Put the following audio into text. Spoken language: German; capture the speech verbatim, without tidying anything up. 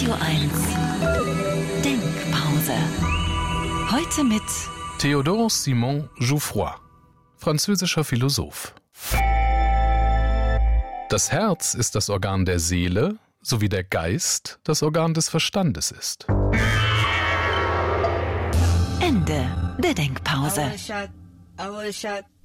Radio eins Denkpause. Heute mit Théodore Simon Jouffroy, französischer Philosoph. Das Herz ist das Organ der Seele, sowie der Geist das Organ des Verstandes ist. Ende der Denkpause. I want a shot. I want a shot.